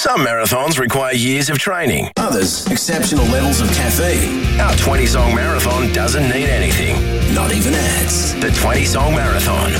Some marathons require years of training. Others, exceptional levels of caffeine. Our 20-song marathon doesn't need anything. Not even ads. The 20-song marathon